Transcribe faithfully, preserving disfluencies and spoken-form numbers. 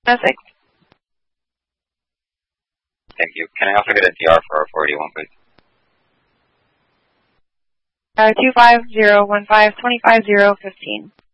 Essex. Thank you. Can I also get a D R for our four eighty-one, please? Uh, two five zero one five twenty five zero fifteen.